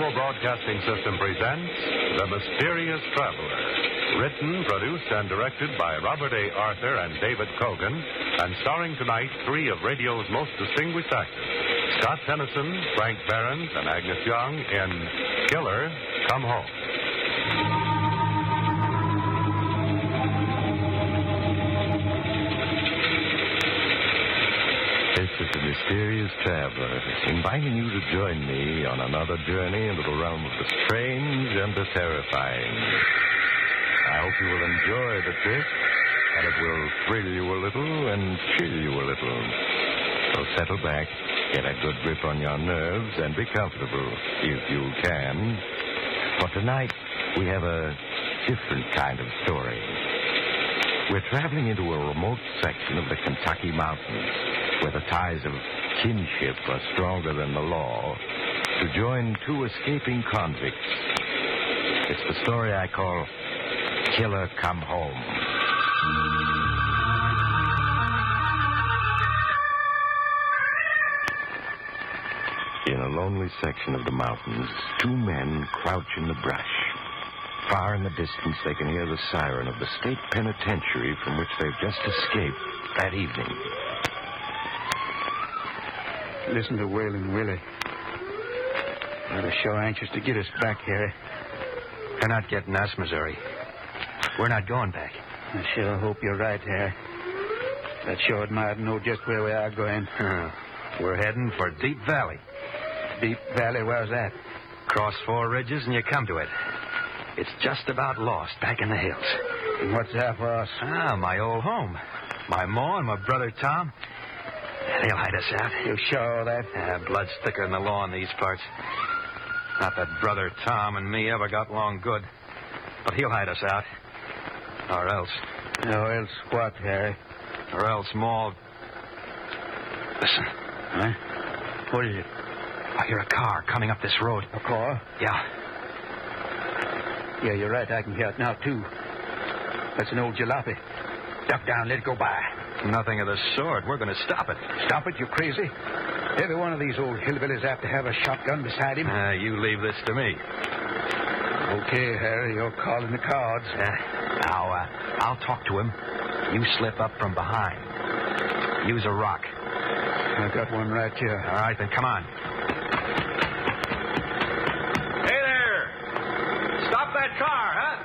National Broadcasting System presents The Mysterious Traveler. Written, produced, and directed by Robert A. Arthur and David Cogan, and starring tonight three of radio's most distinguished actors, Scott Tennyson, Frank Behrens, and Agnes Young in Killer, Come Home. This is the Mysterious Traveler, inviting you to join me on another journey into the realm of the strange and the terrifying. I hope you will enjoy the trip, and it will thrill you a little and chill you a little. So settle back, get a good grip on your nerves, and be comfortable, if you can. For tonight, we have a different kind of story. We're traveling into a remote section of the Kentucky mountains, where the ties of kinship are stronger than the law, to join two escaping convicts. It's the story I call Killer Come Home. In a lonely section of the mountains, two men crouch in the brush. Far in the distance, they can hear the siren of the state penitentiary from which they've just escaped that evening. Listen to Waylon Willie. They're sure anxious to get us back, Harry. They're not getting us, Missouri. We're not going back. I sure hope you're right, Harry. That sure admired know just where we are going. We're heading for Deep Valley. Deep Valley, where's that? Cross four ridges and you come to it. It's just about lost back in the hills. And what's that for us? My old home. My ma and my brother Tom. They'll hide us out. You sure of that? Blood's thicker than the law in these parts. Not that brother Tom and me ever got along good. But he'll hide us out. Or else. Or else what, Harry? Or else Ma... Listen. Huh? What is it? I hear a car coming up this road. A car? Yeah. Yeah, you're right. I can hear it now, too. That's an old jalopy. Duck down, let it go by. Nothing of the sort. We're going to stop it. Stop it? You crazy? Every one of these old hillbillies have to have a shotgun beside him. You leave this to me. Okay, Harry, you're calling the cards. Now, I'll talk to him. You slip up from behind. Use a rock. I got one right here. All right, then come on. Hey there! Stop that car, huh?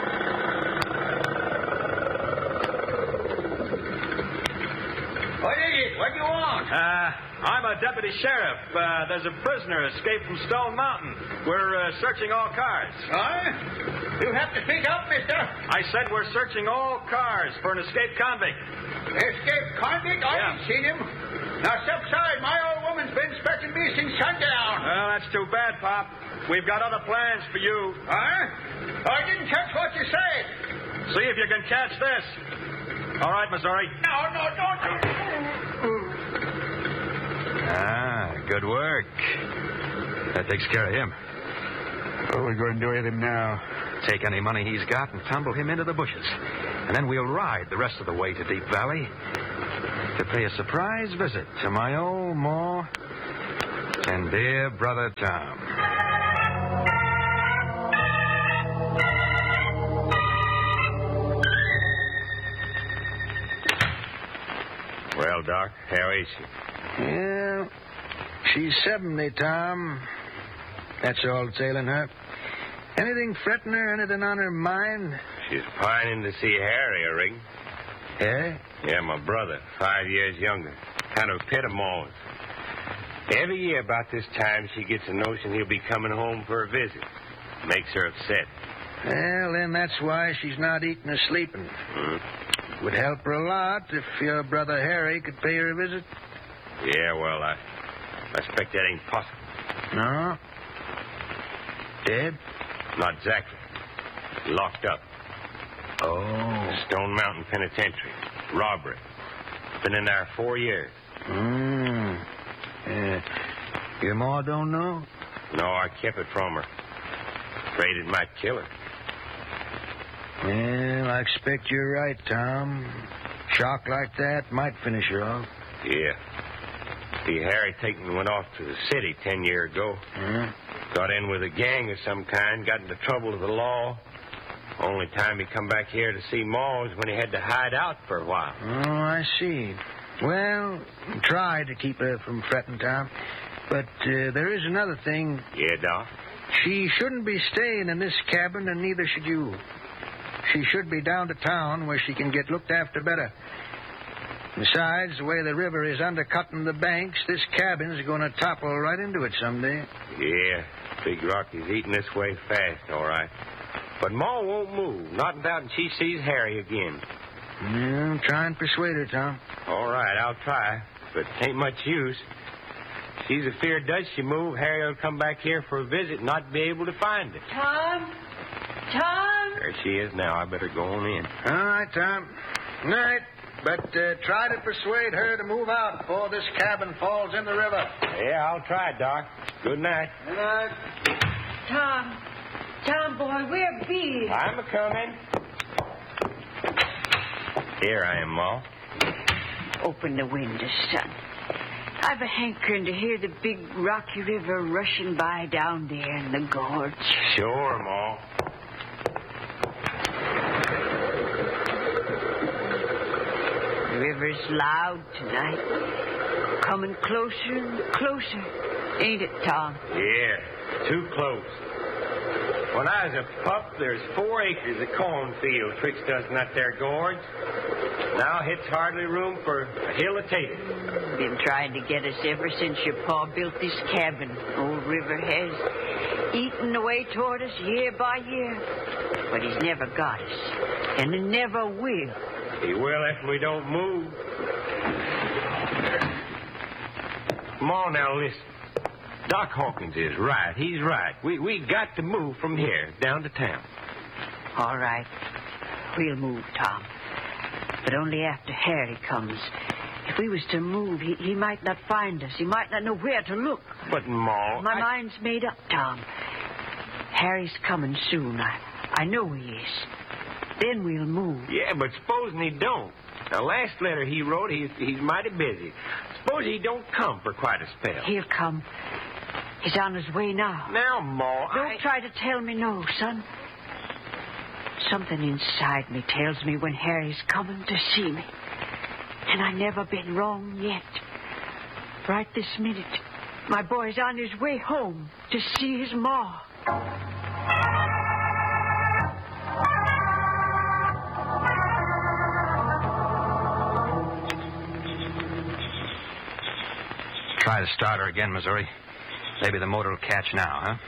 What is it? What do you want? I'm a deputy sheriff. There's a prisoner escaped from Stone Mountain. We're searching all cars. Huh? You have to speak up, mister. I said we're searching all cars for an escaped convict. Escaped convict? I ain't seen him. Now, step aside. My old woman's been expecting me since sundown. Well, that's too bad, Pop. We've got other plans for you. Huh? I didn't catch what you said. See if you can catch this. All right, Missouri. No, don't. Good work. That takes care of him. What are we going to do with him now? Take any money he's got and tumble him into the bushes. And then we'll ride the rest of the way to Deep Valley to pay a surprise visit to my old ma and dear brother Tom. Well, Doc, how is she? Well, she's 70, Tom. That's all that's ailing her. Anything fretting her, anything on her mind? She's pining to see Harry, I reckon. Eh? Yeah, my brother, 5 years younger. Kind of a pet of Ma's. Every year about this time, she gets a notion he'll be coming home for a visit. Makes her upset. Well, then that's why she's not eating or sleeping. Would help her a lot if your brother Harry could pay her a visit. Yeah, well, I expect that ain't possible. No? Dead? Not exactly. Locked up. Oh. Stone Mountain Penitentiary. Robbery. Been in there 4 years. Your ma don't know? No, I kept it from her. Afraid it might kill her. Well, I expect you're right, Tom. Shock like that might finish her off. Yeah. See, Harry Taken went off to the city 10 years ago. Got in with a gang of some kind, got into trouble with the law. Only time he come back here to see Ma was when he had to hide out for a while. Oh, I see. Well, try to keep her from fretting, Tom. But there is another thing. Yeah, Doc? She shouldn't be staying in this cabin, and neither should you. She should be down to town where she can get looked after better. Besides, the way the river is undercutting the banks, this cabin's going to topple right into it someday. Yeah, Big Rock is eating this way fast, all right. But Ma won't move, not until she sees Harry again. Yeah, try and persuade her, Tom. All right, I'll try, but it ain't much use. She's afeard does she move, Harry will come back here for a visit and not be able to find it. Tom? Tom? There she is now. I better go on in. All right, Tom. Night. But try to persuade her to move out before this cabin falls in the river. Yeah, I'll try, Doc. Good night. Good night. Tom, boy, where be? I'm a-coming. Here I am, Ma. Open the window, son. I've a hankering to hear the big rocky river rushing by down there in the gorge. Sure, Ma. The river's loud tonight. Coming closer and closer. Ain't it, Tom? Yeah, too close. When I was a pup, there's 4 acres of cornfield twixt us and that there gorge. Now it's hardly room for a hill of taters. Been trying to get us ever since your pa built this cabin. Old River has. Eating away toward us year by year. But he's never got us. And he never will. He will if we don't move. Come on now, listen. Doc Hawkins is right. He's right. We got to move from here down to town. All right. We'll move, Tom. But only after Harry comes. If we was to move, he might not find us. He might not know where to look. But, Ma... My mind's made up, Tom. Harry's coming soon. I know he is. Then we'll move. Yeah, but supposing he don't. The last letter he wrote, he's mighty busy. Suppose he don't come for quite a spell. He'll come. He's on his way now. Now, Ma, Don't try to tell me no, son. Something inside me tells me when Harry's coming to see me. And I never been wrong yet. Right this minute, my boy's on his way home to see his ma. Try to start her again, Missouri. Maybe the motor will catch now, huh?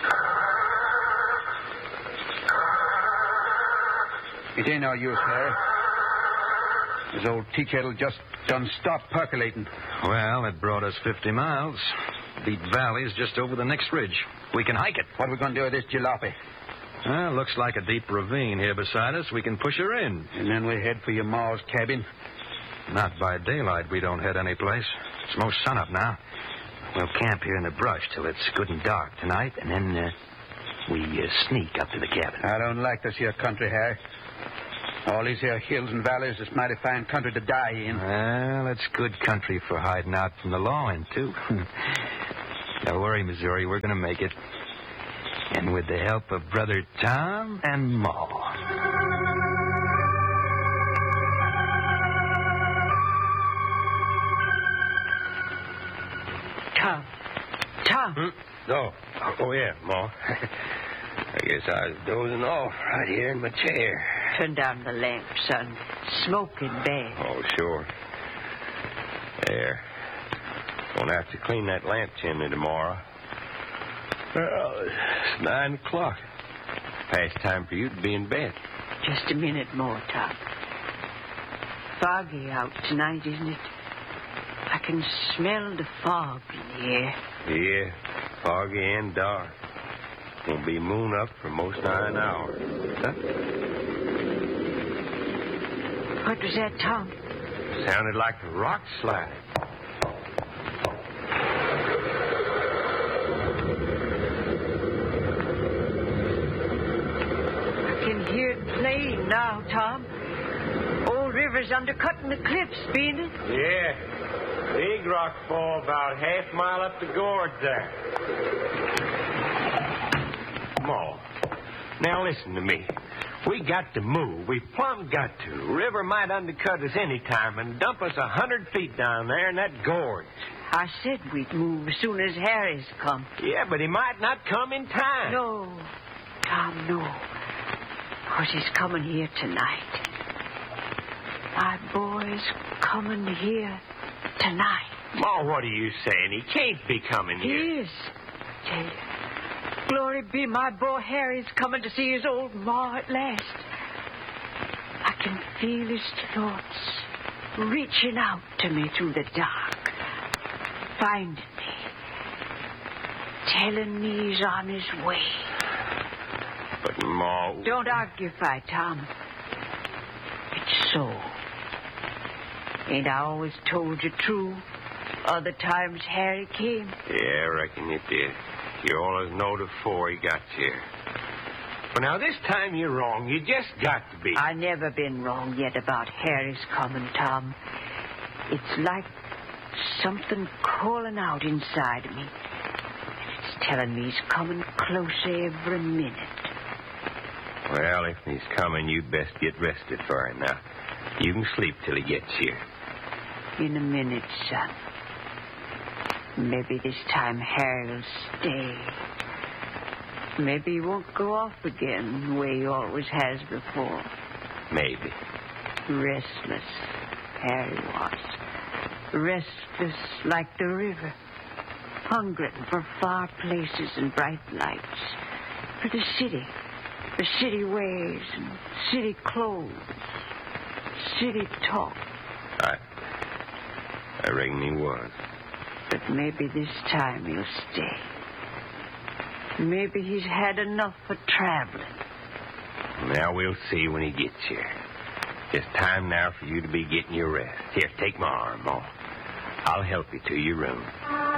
It ain't no use, Harry. This old tea kettle just done stopped percolating. Well, it brought us 50 miles. Deep Valley's just over the next ridge. We can hike it. What are we going to do with this jalopy? Well, looks like a deep ravine here beside us. We can push her in. And then we head for your ma's cabin. Not by daylight we don't head any place. It's most sunup now. We'll camp here in the brush till it's good and dark tonight, and then we sneak up to the cabin. I don't like this here country, Harry. All these here hills and valleys is mighty fine country to die in. Well, it's good country for hiding out from the law in, too. Don't worry, Missouri. We're going to make it. And with the help of Brother Tom and Ma. Tom. Oh, yeah, Ma. I guess I was dozing off right here in my chair. Turn down the lamp, son. Smoking bad. Oh, sure. There. Won't have to clean that lamp chimney tomorrow. Well, it's 9 o'clock. Past time for you to be in bed. Just a minute more, Tom. Foggy out tonight, isn't it? I can smell the fog in the air. Yeah, foggy and dark. Won't be moon up for most 9 hours. Huh? What was that, Tom? Sounded like a rock slide. I can hear it playing now, Tom. Old River's undercutting the cliffs, being it? Yeah. Big rock fall about half mile up the gorge there. Ma, now listen to me. We got to move. We plumb got to. River might undercut us any time and dump us 100 feet down there in that gorge. I said we'd move as soon as Harry's come. Yeah, but he might not come in time. No, Tom, no. Because he's coming here tonight. My boy's coming here tonight. Ma, what are you saying? He can't be coming He here. is. Tell you. Glory be, my boy Harry's coming to see his old ma at last. I can feel his thoughts reaching out to me through the dark, finding me, telling me he's on his way. But, Ma... Don't argue, Tom. It's so. Ain't I always told you true? Other times Harry came. Yeah, I reckon you did. You always knowed it before he got here. But now this time you're wrong. You just got to be. I never been wrong yet about Harry's coming, Tom. It's like something calling out inside of me. It's telling me he's coming closer every minute. Well, if he's coming, you'd best get rested for him now. You can sleep till he gets here. In a minute, son. Maybe this time Harry'll stay. Maybe he won't go off again the way he always has before. Maybe. Restless, Harry was. Restless like the river. Hungering for far places and bright lights. For the city. For city ways and city clothes. City talk. I reckon he was. But maybe this time he'll stay. Maybe he's had enough of traveling. Now we'll see when he gets here. It's time now for you to be getting your rest. Here, take my arm, Ma. I'll help you to your room.